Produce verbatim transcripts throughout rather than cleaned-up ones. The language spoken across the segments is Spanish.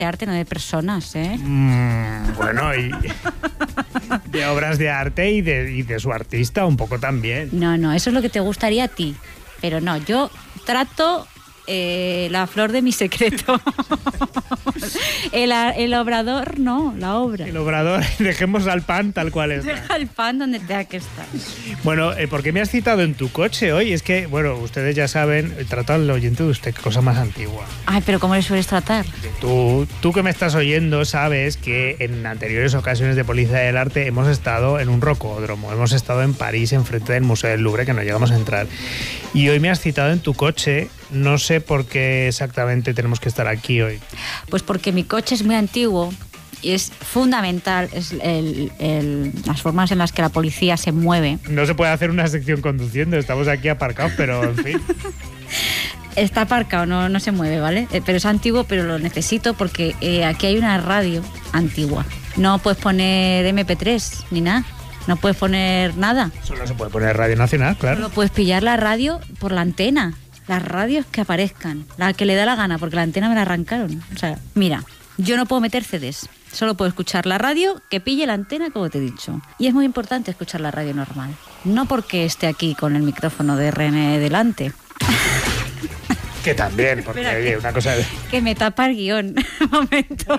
de arte, no de personas, ¿eh? Mm, bueno, y de obras de arte y de, y de su artista un poco también. No, no, eso es lo que te gustaría a ti. Pero no, yo trato eh, la flor de mi secreto. el, el obrador, no, la obra. El obrador, dejemos al pan tal cual está. Deja el pan donde tenga que estar. Bueno, eh, ¿por qué me has citado en tu coche hoy? Es que, bueno, ustedes ya saben, trato al oyente de usted cosa más antigua. Ay, pero ¿cómo le sueles tratar? Tú, tú que me estás oyendo sabes que en anteriores ocasiones de Policía del Arte hemos estado en un rocódromo, hemos estado en París, enfrente del Museo del Louvre, que no llegamos a entrar. Y hoy me has citado en tu coche, no sé por qué exactamente tenemos que estar aquí hoy. Pues porque mi coche es muy antiguo y es fundamental es el, el, las formas en las que la policía se mueve. No se puede hacer una sección conduciendo, estamos aquí aparcados, pero en fin. Está aparcado, no, no se mueve, ¿vale? Eh, pero es antiguo, pero lo necesito porque eh, aquí hay una radio antigua. No puedes poner eme pe tres ni nada. No puedes poner nada. Solo se puede poner Radio Nacional, claro. Solo puedes pillar la radio por la antena. Las radios que aparezcan. La que le da la gana, porque la antena me la arrancaron. O sea, mira, yo no puedo meter ce des. Solo puedo escuchar la radio que pille la antena, como te he dicho. Y es muy importante escuchar la radio normal. No porque esté aquí con el micrófono de erre ene delante. Que también, porque Espera, oye, que, una cosa... De... que me tapa el guión. Un momento.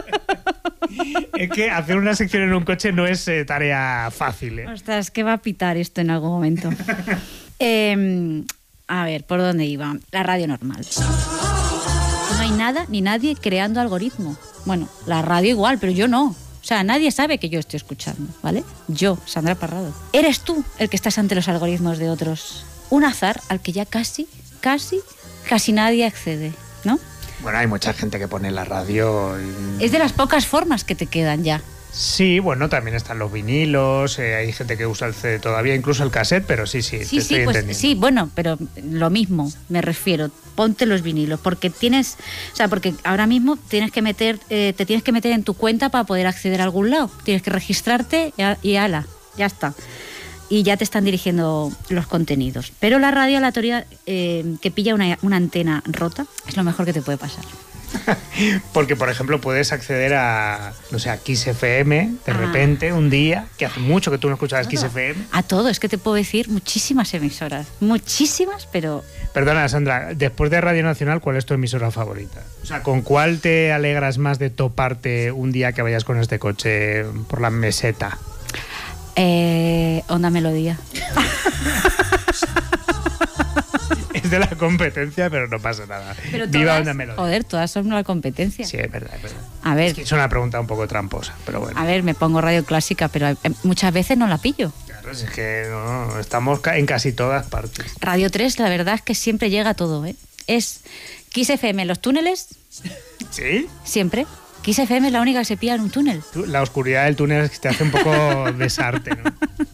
Es que hacer una sección en un coche no es eh, tarea fácil, ¿eh? Ostras, que va a pitar esto en algún momento. eh, a ver, ¿por dónde iba? La radio normal. No hay nada ni nadie creando algoritmo. Bueno, la radio igual, pero yo no. O sea, nadie sabe que yo estoy escuchando, ¿vale? Yo, Sandra Parrado. Eres tú el que estás ante los algoritmos de otros. Un azar al que ya casi, casi, casi nadie accede, ¿no? Bueno, hay mucha gente que pone la radio... Y... Es de las pocas formas que te quedan ya. Sí, bueno, también están los vinilos, eh, hay gente que usa el ce de todavía, incluso el cassette, pero sí, sí, Sí, te sí, estoy pues entendiendo. sí, bueno, pero lo mismo, me refiero, ponte los vinilos, porque tienes, o sea, porque ahora mismo tienes que meter, eh, te tienes que meter en tu cuenta para poder acceder a algún lado, tienes que registrarte y, a, y ala, ya está. Y ya te están dirigiendo los contenidos. Pero la radio aleatoria eh, que pilla una, una antena rota es lo mejor que te puede pasar. Porque, por ejemplo, puedes acceder a, no sé, a Kiss efe eme de ah. repente, un día, que hace mucho que tú no escuchabas Kiss efe eme. A todo, es que te puedo decir muchísimas emisoras. Muchísimas, pero... Perdona, Sandra, después de Radio Nacional, ¿cuál es tu emisora favorita? O sea, ¿con cuál te alegras más de toparte un día que vayas con este coche por la meseta? Eh, Onda Melodía. Es de la competencia, pero no pasa nada. Pero Viva todas, Onda Melodía. Joder, todas son una competencia. Sí, es verdad, es verdad. A ver, es que es una pregunta un poco tramposa, pero bueno. A ver, me pongo radio clásica, pero eh, muchas veces no la pillo. Claro, es que no, estamos en casi todas partes. Radio tres, la verdad es que siempre llega todo, ¿eh? Es Kiss efe eme en los túneles. ¿Sí? Siempre. Kiss efe eme es la única que se pilla en un túnel. La oscuridad del túnel es que te hace un poco desarte, ¿no?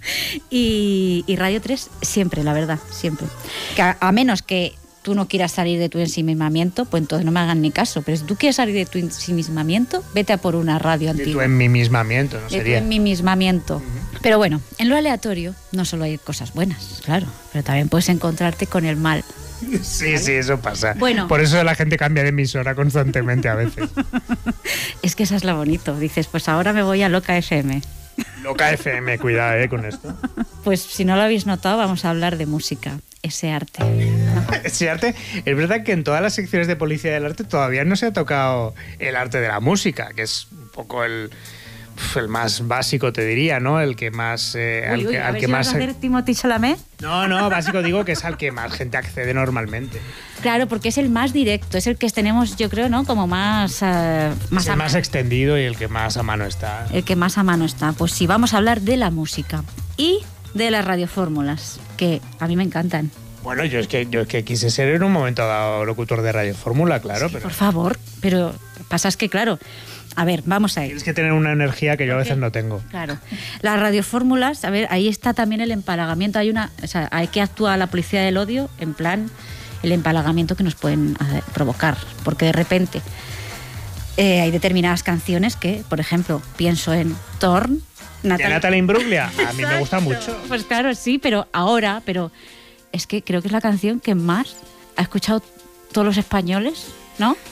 y, y Radio tres siempre, la verdad, siempre. Que a, a menos que tú no quieras salir de tu ensimismamiento, pues entonces no me hagan ni caso. Pero si tú quieres salir de tu ensimismamiento, vete a por una radio De antigua. tu enmimismamiento, ¿no? De Sería. tu enmimismamiento. Uh-huh. Pero bueno, en lo aleatorio no solo hay cosas buenas, claro, pero también puedes encontrarte con el mal. Sí, ¿Vale? sí, eso pasa. Bueno. Por eso la gente cambia de emisora constantemente a veces. Es que esa es la bonito. Dices, pues ahora me voy a Loca efe eme. Loca efe eme, cuidado, ¿eh? Con esto. Pues si no lo habéis notado, vamos a hablar de música, ese arte, ¿no? Ese arte, es verdad que en todas las secciones de Policía del Arte todavía no se ha tocado el arte de la música, que es un poco el, el más básico, te diría, ¿no? El que más... Eh, Uy, al uy, que, a al ver que si más... vas a hacer Timothy Chalamet. No, no, básico digo que es al que más gente accede normalmente. Claro, porque es el más directo, es el que tenemos, yo creo, ¿no? Como más... Uh, más es el a más extendido y el que más a mano está. El que más a mano está. Pues sí, vamos a hablar de la música y de las radiofórmulas, que a mí me encantan. Bueno, yo es que yo es que quise ser en un momento dado locutor de Radio Fórmula, claro, Sí, pero... Por favor, pero pasa es que, claro... A ver, vamos a ir. Tienes que tener una energía que yo a veces no tengo. Claro. Las radiofórmulas, a ver, ahí está también el empalagamiento. Hay una, o sea, hay que actuar la policía del odio en plan el empalagamiento que nos pueden eh, provocar. Porque de repente eh, hay determinadas canciones que, por ejemplo, pienso en Torn. Natal... ¿De Natalie Imbruglia? A mí me gusta mucho. Pues claro, sí, pero ahora, pero es que creo que es la canción que más ha escuchado todos los españoles, ¿no?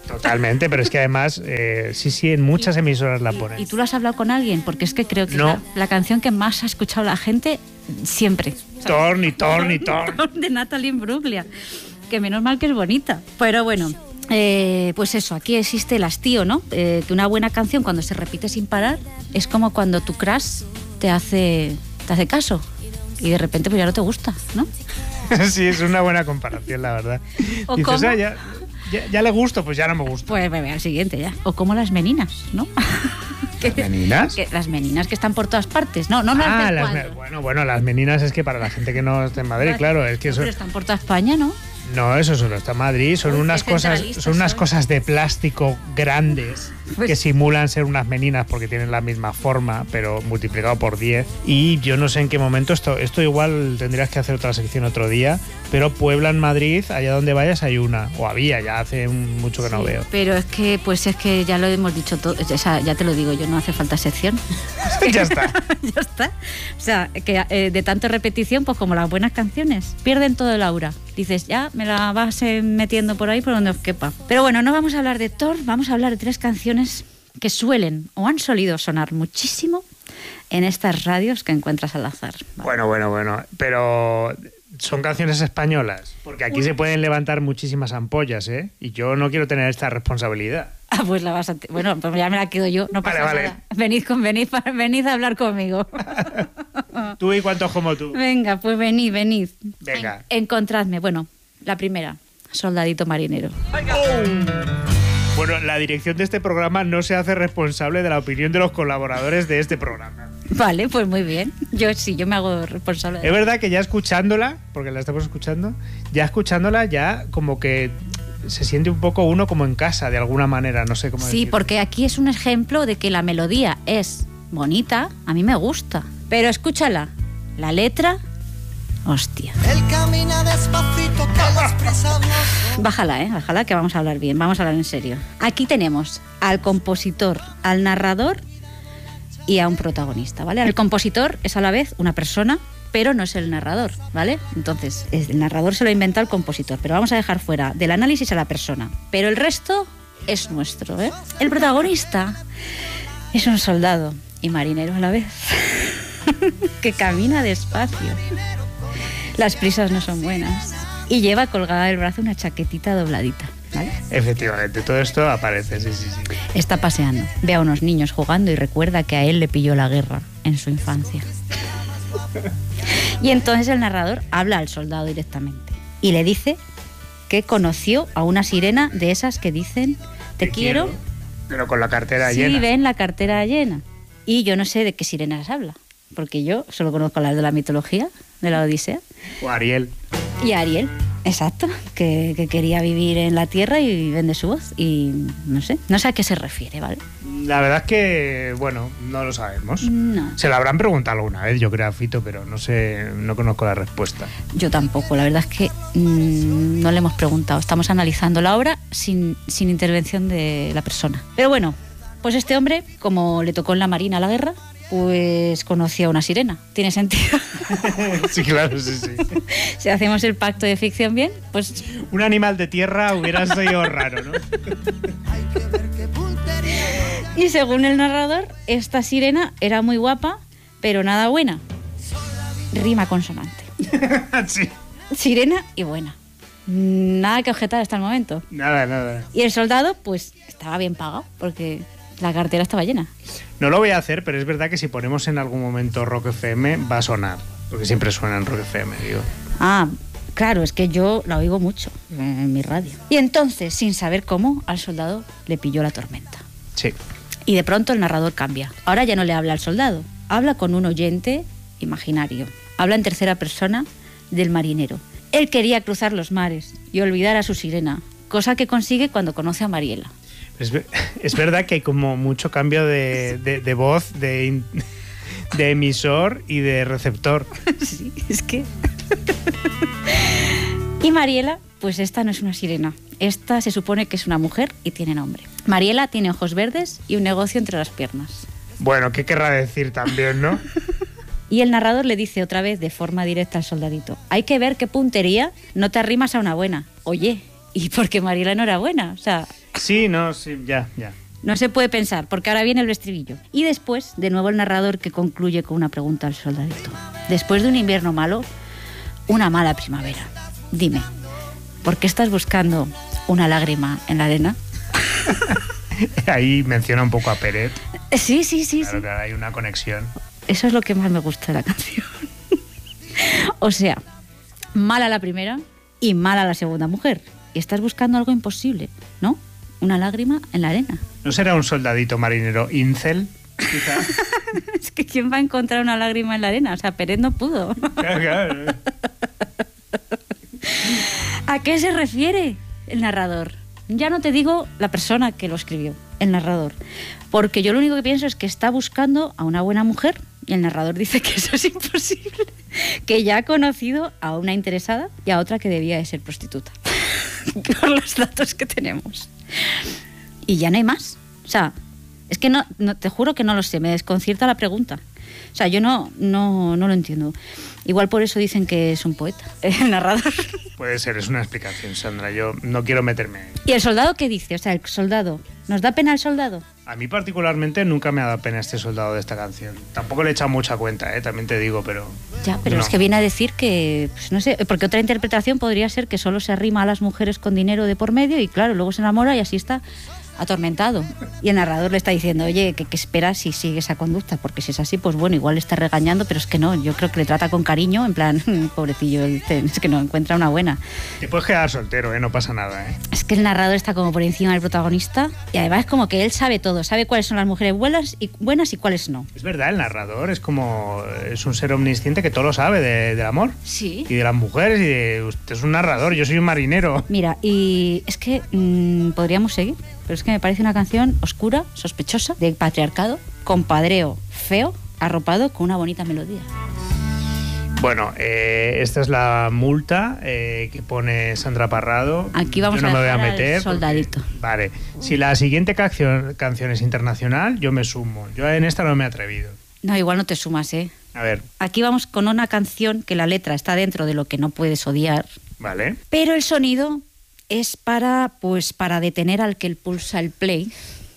Totalmente, pero es que además, eh, sí, sí, en muchas emisoras la ponen. ¿Y tú lo has hablado con alguien? Porque es que creo que No. es la, la canción que más ha escuchado la gente siempre. Torn y torn y torn. De Natalie Imbruglia. Que menos mal que es bonita. Pero bueno, eh, pues eso, aquí existe el hastío, ¿no? Eh, que una buena canción cuando se repite sin parar es como cuando tu crush te hace, te hace caso y de repente pues ya no te gusta, ¿no? Sí, es una buena comparación, la verdad. ¿O Dices, cómo? "Ah, ya, ya, ya le gusto, pues ya no me gusta". Pues bebé, al siguiente ya. O como las meninas, ¿no? ¿Las meninas? Que, las meninas que están por todas partes. No, no las Ah, del las cuadro. me- bueno, bueno, las meninas es que para la gente que no está en Madrid, claro, es que eso... Pero están por toda España, ¿no? No, eso solo está en Madrid. Son Uy, unas qué cosas, centralistas son unas sois. cosas de plástico grandes Pues- que simulan ser unas meninas porque tienen la misma forma, pero multiplicado por diez. Y yo no sé en qué momento esto, esto igual tendrías que hacer otra sección otro día. Pero Puebla, en Madrid, allá donde vayas hay una, o había, ya hace mucho que no Sí, veo. pero es que, pues es que ya lo hemos dicho todo, o sea, ya te lo digo yo, no hace falta sección. Ya está. Ya está. O sea, que eh, de tanto repetición, pues como las buenas canciones, pierden todo el aura. Dices, ya me la vas eh, metiendo por ahí por donde os quepa. Pero bueno, no vamos a hablar de Thor, vamos a hablar de tres canciones que suelen o han solido sonar muchísimo en estas radios que encuentras al azar. ¿vale? Bueno, bueno, bueno. Pero son canciones españolas, porque aquí se pueden levantar muchísimas ampollas, ¿eh? Y yo no quiero tener esta responsabilidad. Ah, pues la vas a... te- Bueno, pues ya me la quedo yo, no pasa Vale, vale. nada. Venid, con, venid, pa- venid a hablar conmigo. Tú y cuántos como tú. Venga, pues venid, venid. Venga. En- encontradme. Bueno, la primera, Soldadito Marinero. Bueno, la dirección de este programa no se hace responsable de la opinión de los colaboradores de este programa. Vale, pues muy bien. Yo sí, yo me hago responsable de Es verdad que ya escuchándola, porque la estamos escuchando, ya escuchándola ya como que se siente un poco uno como en casa, de alguna manera, no sé cómo Sí, decirlo. porque aquí es un ejemplo de que la melodía es bonita, a mí me gusta. Pero escúchala, la letra, hostia. Él camina despacito que las prisas no son. Bájala, ¿eh? Bájala, que vamos a hablar bien, vamos a hablar en serio. Aquí tenemos al compositor, al narrador y a un protagonista, ¿vale? El compositor es a la vez una persona, pero no es el narrador, ¿vale? Entonces, el narrador se lo inventa el compositor, pero vamos a dejar fuera del análisis a la persona. Pero el resto es nuestro, ¿eh? El protagonista es un soldado y marinero a la vez, que camina despacio. Las prisas no son buenas. Y lleva colgada del brazo una chaquetita dobladita, ¿vale? Efectivamente, todo esto aparece, sí, sí, sí. Está paseando, ve a unos niños jugando y recuerda que a él le pilló la guerra en su infancia. Y entonces el narrador habla al soldado directamente y le dice que conoció a una sirena de esas que dicen te, quiero, pero con la cartera si llena. ven la cartera llena. Y yo no sé de qué sirenas habla, porque yo solo conozco las de la mitología, de la Odisea. O Ariel. Y Ariel, exacto, que, que quería vivir en la tierra y vende su voz. Y no sé, no sé a qué se refiere, ¿vale? La verdad es que, bueno, no lo sabemos. No, Se lo habrán preguntado alguna vez, yo creo, a Fito, pero no sé, no conozco la respuesta. yo tampoco. La verdad es que mmm, no le hemos preguntado. Estamos analizando la obra sin, sin intervención de la persona. Pero bueno, pues este hombre, como le tocó en la marina la guerra, pues conoció a una sirena. ¿Tiene sentido? Sí, claro, sí, sí. Si hacemos el pacto de ficción bien, pues Un animal de tierra hubiera sido raro, ¿no? Hay que ver qué puntería. y según el narrador, esta sirena era muy guapa, pero nada buena. Rima consonante. Sí. Sirena y buena. Nada que objetar hasta el momento. Nada, nada. Y el soldado, pues, estaba bien pagado, porque la cartera estaba llena. No lo voy a hacer, pero es verdad que si ponemos en algún momento Rock F M va a sonar. Porque siempre suena en Rock F M, digo. Ah, claro, es que yo la oigo mucho en mi radio. Y entonces, sin saber cómo, al soldado le pilló la tormenta. Sí. Y de pronto el narrador cambia. Ahora ya no le habla al soldado, habla con un oyente imaginario. Habla en tercera persona del marinero. Él quería cruzar los mares y olvidar a su sirena, cosa que consigue cuando conoce a Mariela. Es, ve- es verdad que hay como mucho cambio de, de- de voz, de, in- de emisor y de receptor. Sí, es que... Y Mariela, pues esta no es una sirena. Esta se supone que es una mujer y tiene nombre. Mariela tiene ojos verdes y un negocio entre las piernas. Bueno, ¿qué querrá decir también, no? Y el narrador le dice otra vez de forma directa al soldadito: hay que ver qué puntería, no te arrimas a una buena. Oye, ¿y por qué Mariela no era buena? O sea, Sí, no, sí, ya, ya. No se puede pensar, porque ahora viene el estribillo. Y después, de nuevo el narrador que concluye con una pregunta al soldadito. Después de un invierno malo, una mala primavera. Dime, ¿por qué estás buscando una lágrima en la arena? Ahí menciona un poco a Peret. Sí, sí, sí. Claro, sí. claro, hay una conexión. Eso es lo que más me gusta de la canción. O sea, mala la primera y mala la segunda mujer. Y estás buscando algo imposible, ¿no? Una lágrima en la arena. ¿No será un soldadito marinero incel? Quizá. Es que ¿quién va a encontrar una lágrima en la arena? O sea, Peret no pudo. Claro, claro. ¿A qué se refiere el narrador? Ya no te digo la persona que lo escribió, el narrador. Porque yo lo único que pienso es que está buscando a una buena mujer y el narrador dice que eso es imposible. Que ya ha conocido a una interesada y a otra que debía de ser prostituta. Por los datos que tenemos. Y ya no hay más. O sea, es que no, no, te juro que no lo sé, me desconcierta la pregunta. O sea, yo no, no, no lo entiendo. Igual por eso dicen que es un poeta, el narrador. Puede ser, es una explicación, Sandra. Yo no quiero meterme. ¿Y el soldado qué dice? O sea, el soldado. ¿Nos da pena el soldado? A mí particularmente nunca me ha dado pena este soldado de esta canción. Tampoco le he echado mucha cuenta, ¿eh? También te digo, pero... Ya, pero no. Es que viene a decir que, pues no sé, porque otra interpretación podría ser que solo se arrima a las mujeres con dinero de por medio y claro, luego se enamora y así está atormentado. Y el narrador le está diciendo, oye, ¿qué, qué esperas si sigue esa conducta? Porque si es así, pues bueno, igual le está regañando, pero es que no, yo creo que le trata con cariño, en plan, pobrecillo, es que no encuentra una buena. Te puedes quedar soltero, ¿eh? No pasa nada, ¿eh? Es que el narrador está como por encima del protagonista y además es como que él sabe todo, sabe cuáles son las mujeres buenas y, buenas y cuáles no. Es verdad, el narrador es como... es un ser omnisciente que todo lo sabe de, del amor. Sí. Y de las mujeres y de... Usted es un narrador, yo soy un marinero. Mira, y es que mmm, podríamos seguir, pero es que me parece una canción oscura, sospechosa, de patriarcado, compadreo feo, arropado con una bonita melodía. Bueno, eh, esta es la multa eh, que pone Sandra Parrado. Aquí vamos yo no a me voy a dejar al meter. soldadito. Porque, vale, si la siguiente canción, canción es internacional, yo me sumo. Yo en esta no me he atrevido. No, igual no te sumas, ¿eh? A ver. Aquí vamos con una canción que la letra está dentro de lo que no puedes odiar. Vale. Pero el sonido es para, pues, para detener al que pulsa el play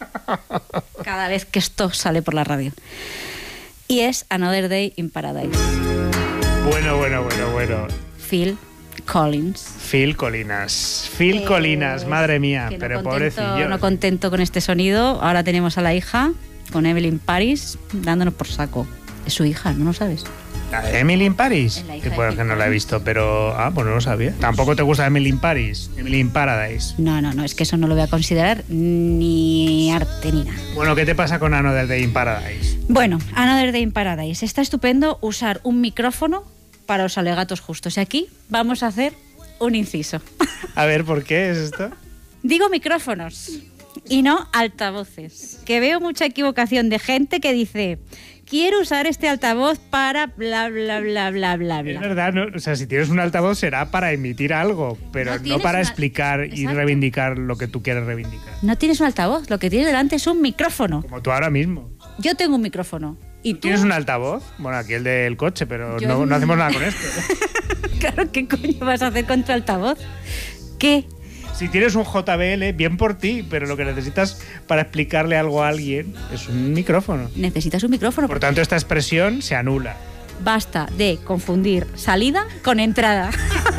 cada vez que esto sale por la radio. Y es Another Day in Paradise. Bueno, bueno, bueno, bueno. Phil Collins. Phil Colinas. Phil Eh, Colinas, madre mía, que no pero contento, pobrecillo. No contento con este sonido, ahora tenemos a la hija, con Emily in Paris, dándonos por saco. Es su hija, ¿no lo sabes? ¿La de Emily in Paris? Es la hija Que de bueno, Phil que no la he Collins. visto, pero... Ah, pues no lo sabía. ¿Tampoco te gusta Emily in Paris? Emily in Paradise. No, no, no, es que eso no lo voy a considerar ni arte ni nada. Bueno, ¿qué te pasa con Another Day in Paradise? Bueno, Another Day in Paradise. Está estupendo usar un micrófono para los alegatos justos. Y aquí vamos a hacer un inciso. A ver, ¿por qué es esto? Digo micrófonos y no altavoces. Que veo mucha equivocación de gente que dice... Quiero usar este altavoz para bla, bla, bla, bla, bla, bla. Es verdad, ¿no? O sea, si tienes un altavoz será para emitir algo, pero No no, tienes para una- explicar y Exacto. reivindicar lo que tú quieres reivindicar. No tienes un altavoz, lo que tienes delante es un micrófono. Como tú ahora mismo. Yo tengo un micrófono. ¿Y tú? ¿Tienes un altavoz? Bueno, aquí el del coche, pero Yo no, no. no hacemos nada con esto. Claro, ¿qué coño vas a hacer con tu altavoz? ¿Qué? Si tienes un J B L, bien por ti, pero lo que necesitas para explicarle algo a alguien es un micrófono. Necesitas un micrófono. Por tanto, esta expresión se anula. Basta de confundir salida con entrada.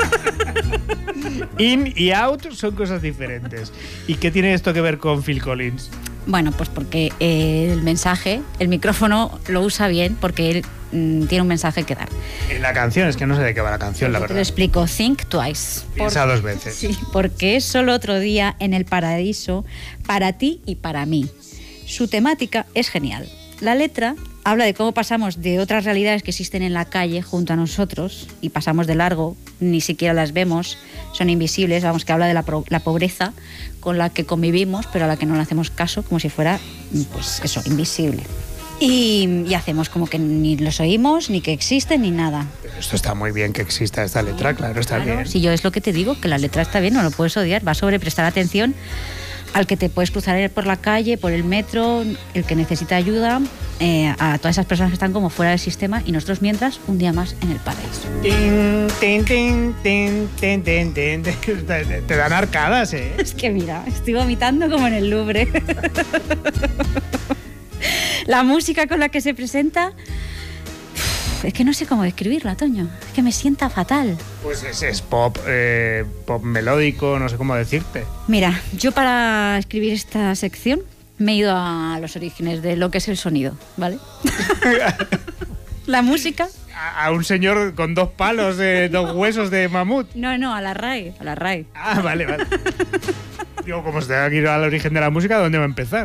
In y out son cosas diferentes. ¿Y qué tiene esto que ver con Phil Collins? Bueno, pues porque eh, el mensaje, el micrófono lo usa bien porque él mm, tiene un mensaje que dar. En la canción, es que no sé de qué va la canción, la Yo te lo verdad. explico. Think twice. Piensa dos veces. Sí, porque es solo otro día en el paraíso para ti y para mí. Su temática es genial. La letra habla de cómo pasamos de otras realidades que existen en la calle junto a nosotros y pasamos de largo, ni siquiera las vemos, son invisibles, vamos, que habla de la, pro- la pobreza con la que convivimos, pero a la que no le hacemos caso, como si fuera, pues eso, invisible. Y, y hacemos como que ni los oímos, ni que existen, ni nada. Pero esto está muy bien que exista esta letra, claro, está Claro, bien. si yo es lo que te digo, que la letra está bien, no lo puedes odiar, va sobre prestar atención al que te puedes cruzar por la calle, por el metro, el que necesita ayuda, eh, a todas esas personas que están como fuera del sistema, y nosotros mientras un día más en el paraíso. Tin, tin, tin, tin, tin, tin, tin, tin. Te, te dan arcadas, ¿eh? Es que mira, estoy vomitando como en el Louvre. La música con la que se presenta, es que no sé cómo describirla, Toño. Es que me sienta fatal. Pues es, es pop, eh, pop melódico, no sé cómo decirte. Mira, yo para escribir esta sección me he ido a los orígenes de lo que es el sonido, ¿vale? La música. A, a un señor con dos palos, de dos huesos de mamut. No, no, a la RAE, a la RAE. Ah, vale, vale. Digo, como se tenga que ir al origen de la música, ¿dónde va a empezar?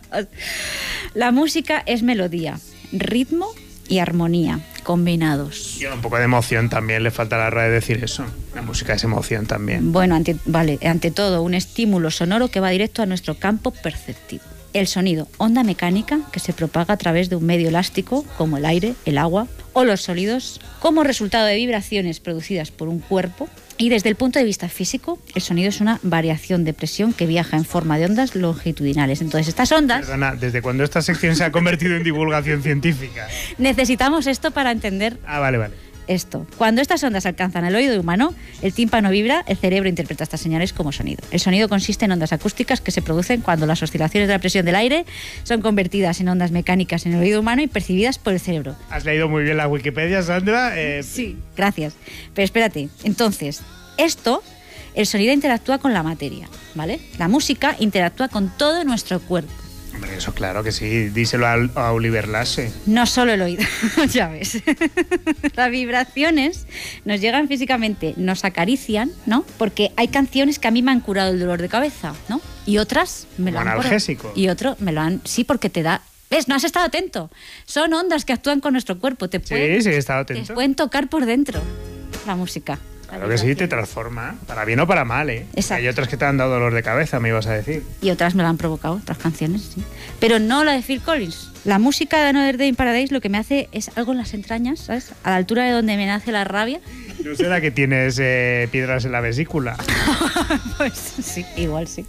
La música es melodía, ritmo y armonía combinados. Y un poco de emoción también, le falta a la RAE decir eso. La música es emoción también. Bueno, ante, vale, ante todo, un estímulo sonoro que va directo a nuestro campo perceptivo. El sonido, onda mecánica que se propaga a través de un medio elástico como el aire, el agua o los sólidos, como resultado de vibraciones producidas por un cuerpo. Y desde el punto de vista físico, el sonido es una variación de presión que viaja en forma de ondas longitudinales. Entonces, estas ondas... Perdona, ¿desde cuándo esta sección se ha convertido en divulgación científica? Necesitamos esto para entender... Ah, vale, vale. Esto. Cuando estas ondas alcanzan el oído humano, el tímpano vibra, el cerebro interpreta estas señales como sonido. El sonido consiste en ondas acústicas que se producen cuando las oscilaciones de la presión del aire son convertidas en ondas mecánicas en el oído humano y percibidas por el cerebro. Has leído muy bien la Wikipedia, Sandra. Eh... Sí, gracias. Pero espérate, entonces, esto, el sonido interactúa con la materia, ¿vale? La música interactúa con todo nuestro cuerpo. Hombre, eso claro que sí, díselo a, a Oliver Lasse. No solo el oído, ya ves. Las vibraciones nos llegan físicamente, nos acarician, ¿no? Porque hay canciones que a mí me han curado el dolor de cabeza, ¿no? Y otras me lo han curado. Analgésico. Y otro me lo han... Sí, porque te da... ¿Ves? No has estado atento. Son ondas que actúan con nuestro cuerpo. Te pueden, sí, sí, he estado atento. Te pueden tocar por dentro la música. Claro que sí, te transforma. Para bien o para mal, ¿eh? Exacto. Hay otras que te han dado dolor de cabeza, me ibas a decir. Y otras me lo han provocado, otras canciones, sí. Pero no la de Phil Collins. La música de Another Day in Paradise lo que me hace es algo en las entrañas, ¿sabes? A la altura de donde me nace la rabia. ¿No será que tienes eh, piedras en la vesícula? Pues sí, igual sí.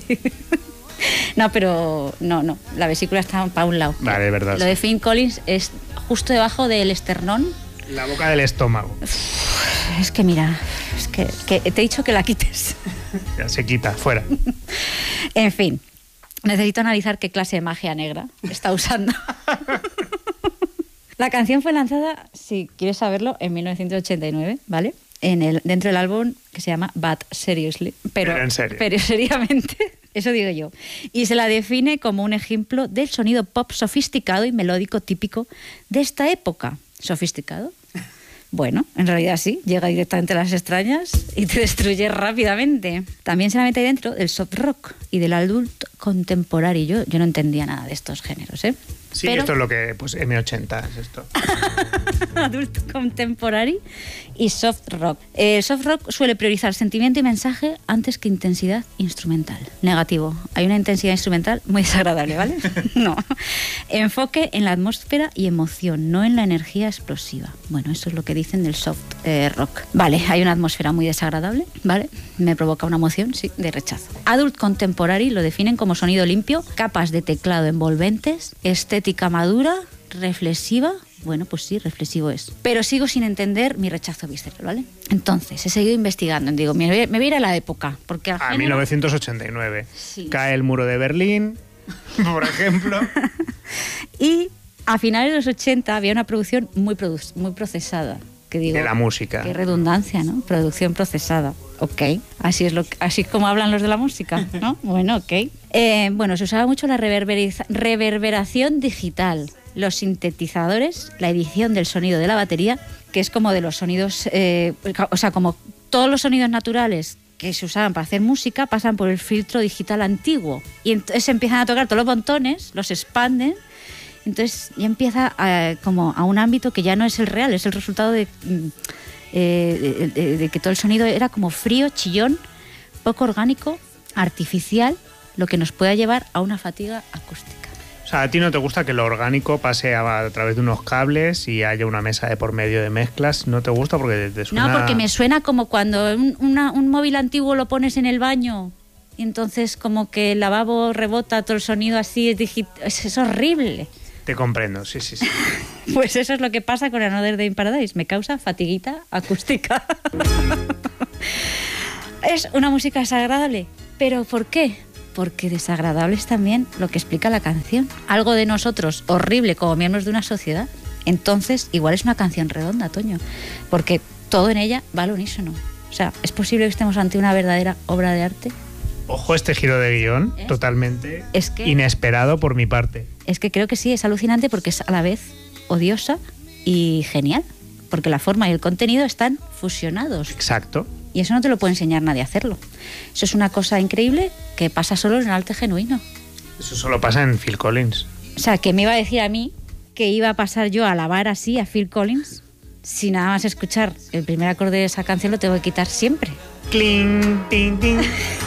No, pero no, no. La vesícula está para un lado. Vale, es verdad. Lo sí. de Phil Collins es justo debajo del esternón. La boca del estómago. Es que mira, es que, que te he dicho que la quites. Ya se quita, fuera. En fin, necesito analizar qué clase de magia negra está usando. La canción fue lanzada, si quieres saberlo, en mil novecientos ochenta y nueve, ¿vale? En el, dentro del álbum que se llama But Seriously. Pero, pero en serio. Pero seriamente, eso digo yo. Y se la define como un ejemplo del sonido pop sofisticado y melódico típico de esta época. ¿Sofisticado? Bueno, en realidad sí, llega directamente a las extrañas y te destruye rápidamente. También se la mete dentro del soft rock y del adult contemporary. Yo, yo no entendía nada de estos géneros, ¿eh? Sí, Pero... esto es lo que, pues, eme ochenta es esto. Adult contemporary y soft rock. El soft rock suele priorizar sentimiento y mensaje antes que intensidad instrumental. Negativo. Hay una intensidad instrumental muy desagradable, ¿vale? No. Enfoque en la atmósfera y emoción, no en la energía explosiva. Bueno, eso es lo que dicen del soft eh, rock. Vale, hay una atmósfera muy desagradable, ¿vale? Me provoca una emoción, sí, de rechazo. Adult contemporary lo definen como sonido limpio, capas de teclado envolventes, estética madura, reflexiva. Bueno, pues sí, reflexivo es. Pero sigo sin entender mi rechazo visceral, ¿vale? Entonces, he seguido investigando. Digo, me voy, me voy a ir a la época. Porque al a género... mil novecientos ochenta y nueve. Sí. Cae el muro de Berlín, por ejemplo. Y a finales de los ochenta había una producción muy, produ- muy procesada. Que digo, de la música. Qué redundancia, ¿no? Producción procesada. Ok. Así es, lo que, así es como hablan los de la música, ¿no? Bueno, ok. Eh, bueno, se usaba mucho la reverberiza- reverberación digital, los sintetizadores, la edición del sonido de la batería, que es como de los sonidos, eh, o sea, como todos los sonidos naturales que se usaban para hacer música pasan por el filtro digital antiguo. Y entonces empiezan a tocar todos los botones, los expanden. Entonces ya empieza a, como a un ámbito que ya no es el real, es el resultado de, eh, de, de, de que todo el sonido era como frío, chillón, poco orgánico, artificial, lo que nos pueda llevar a una fatiga acústica. O sea, a ti no te gusta que lo orgánico pase a, a través de unos cables y haya una mesa de por medio de mezclas. ¿No te gusta? Porque te suena... No, porque me suena como cuando un, una, un móvil antiguo lo pones en el baño y entonces como que el lavabo rebota todo el sonido así, es, digi- es, es horrible. Te comprendo, sí, sí, sí. Pues eso es lo que pasa con Another Day in Paradise, me causa fatiguita acústica. Es una música desagradable, ¿pero por qué? Porque desagradable es también lo que explica la canción. Algo de nosotros horrible como miembros de una sociedad. Entonces, igual es una canción redonda, Toño, porque todo en ella va al unísono. O sea, ¿es posible que estemos ante una verdadera obra de arte? Ojo, este giro de guión, ¿Eh? totalmente Es que- inesperado por mi parte. Es que creo que sí, es alucinante porque es a la vez odiosa y genial. Porque la forma y el contenido están fusionados. Exacto. Y eso no te lo puede enseñar nadie a hacerlo. Eso es una cosa increíble que pasa solo en el arte genuino. Eso solo pasa en Phil Collins. O sea, que me iba a decir a mí que iba a pasar yo a alabar así a Phil Collins si nada más escuchar el primer acorde de esa canción lo tengo que quitar siempre. Cling, ting, ting.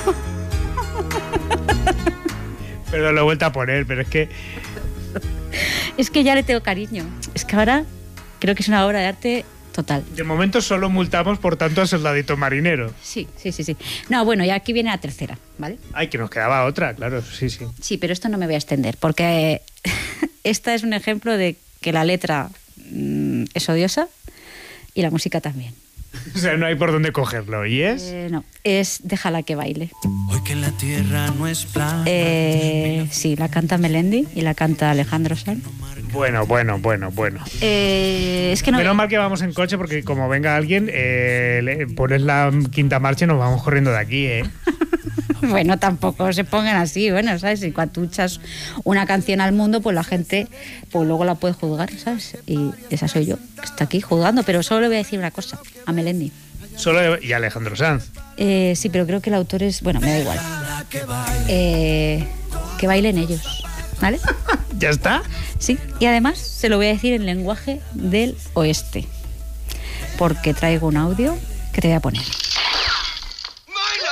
Pero lo he vuelto a poner, pero es que Es que ya le tengo cariño. Es que ahora creo que es una obra de arte total. de momento solo multamos, por tanto, al soldadito marinero. Sí, sí, sí, sí. No, bueno, y aquí viene la tercera, ¿vale? Ay, que nos quedaba otra, claro, sí, sí. Sí, pero esto no me voy a extender, porque esta es un ejemplo de que la letra mm, es odiosa y la música también. O sea, no hay por dónde cogerlo, ¿y es? Eh, no, es Déjala que baile. Hoy que la tierra no es plana. Eh, sí, la canta Melendi y la canta Alejandro Sanz. Bueno, bueno, bueno, bueno. Eh, es que no... Menos mal que vamos en coche porque como venga alguien, eh, le pones la quinta marcha y nos vamos corriendo de aquí, ¿eh? Bueno, tampoco se pongan así, bueno, ¿sabes? Y cuando tú echas una canción al mundo, pues la gente pues luego la puede juzgar, ¿sabes? Y esa soy yo, que está aquí juzgando, pero solo le voy a decir una cosa, a Melendi. Solo y Alejandro Sanz. Eh, sí, pero creo que el autor es... Bueno, me da igual. Eh, que bailen ellos, ¿vale? ¿Ya está? Sí, y además se lo voy a decir en lenguaje del oeste, porque traigo un audio que te voy a poner. ¡Baila!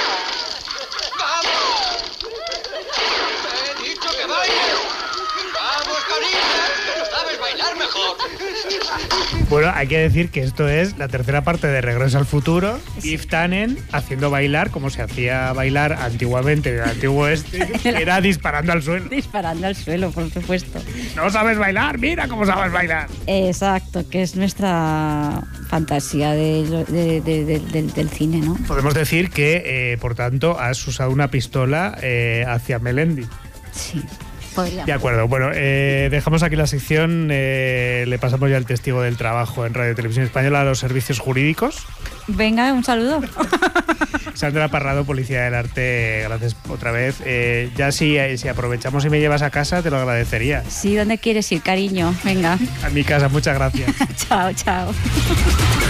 ¡Vamos! ¡He dicho que bailes! ¡Vamos, Karina! ¡Que no sabes bailar mejor! Bueno, hay que decir que esto es la tercera parte de Regreso al Futuro. Yves Tannen haciendo bailar como se hacía bailar antiguamente en el antiguo oeste, que era disparando al suelo. Disparando al suelo, por supuesto. ¿No sabes bailar? Mira cómo sabes bailar. Exacto, que es nuestra fantasía de lo- de- de- de- del, del cine, ¿no? Podemos decir que, eh, por tanto, has usado una pistola eh, hacia Melendi. Sí, podríamos. De acuerdo, bueno, eh, dejamos aquí la sección, eh, le pasamos ya el testigo del trabajo en Radio Televisión Española a los servicios jurídicos. Venga, un saludo. Sandra Parrado, Policía del Arte, gracias otra vez. Eh, ya si, eh, si aprovechamos y me llevas a casa, te lo agradecería. Sí, ¿dónde quieres ir, cariño? Venga. A mi casa, muchas gracias. Chao, chao.